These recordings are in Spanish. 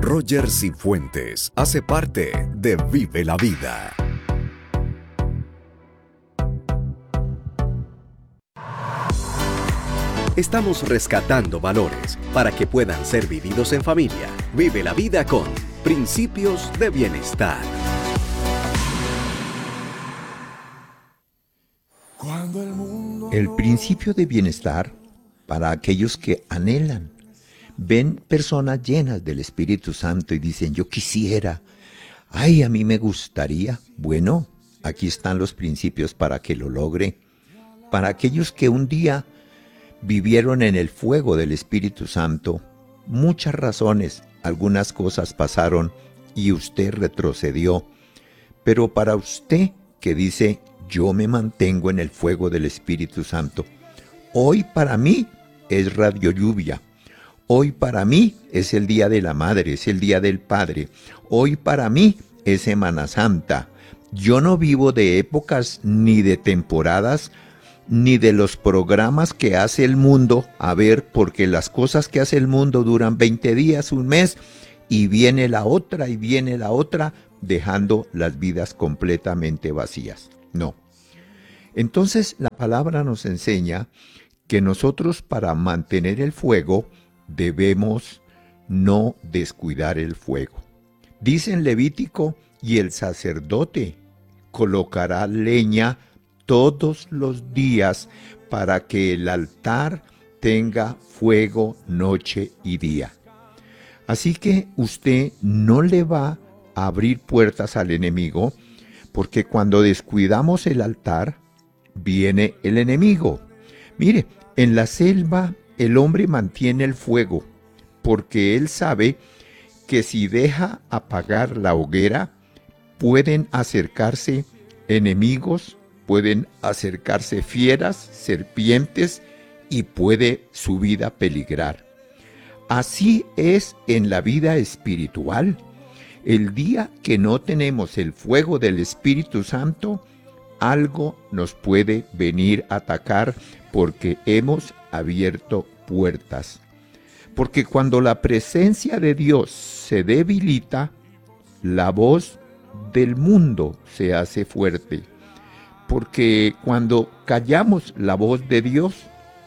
Roger Cifuentes hace parte de Vive la Vida. Estamos rescatando valores para que puedan ser vividos en familia. Vive la vida con Principios de Bienestar. El principio de bienestar para aquellos que anhelan, ven personas llenas del Espíritu Santo y dicen, yo quisiera, ay, a mí me gustaría. Bueno, aquí están los principios para que lo logre. Para aquellos que un día vivieron en el fuego del Espíritu Santo, muchas razones, algunas cosas pasaron y usted retrocedió. Pero para usted que dice, yo me mantengo en el fuego del Espíritu Santo, hoy para mí es radio lluvia. Hoy para mí es el Día de la Madre, es el Día del Padre. Hoy para mí es Semana Santa. Yo no vivo de épocas ni de temporadas, ni de los programas que hace el mundo. A ver, porque las cosas que hace el mundo duran 20 días, un mes, y viene la otra, y viene la otra, dejando las vidas completamente vacías. No. Entonces la palabra nos enseña que nosotros para mantener el fuego debemos no descuidar el fuego. Dice en Levítico, y el sacerdote colocará leña todos los días para que el altar tenga fuego noche y día. Así que usted no le va a abrir puertas al enemigo, porque cuando descuidamos el altar, viene el enemigo. Mire, en la selva el hombre mantiene el fuego, porque él sabe que si deja apagar la hoguera, pueden acercarse enemigos, pueden acercarse fieras, serpientes, y puede su vida peligrar. Así es en la vida espiritual. El día que no tenemos el fuego del Espíritu Santo, algo nos puede venir a atacar porque hemos abierto puertas. Porque cuando la presencia de Dios se debilita, la voz del mundo se hace fuerte. Porque cuando callamos la voz de Dios,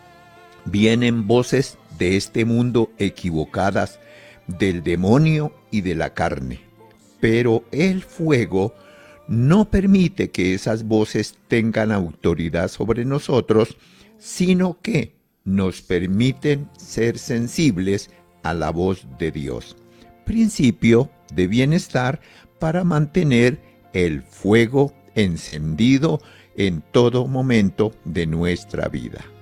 vienen voces de este mundo equivocadas, del demonio y de la carne. Pero el fuego no permite que esas voces tengan autoridad sobre nosotros, sino que nos permiten ser sensibles a la voz de Dios. Principio de bienestar para mantener el fuego encendido en todo momento de nuestra vida.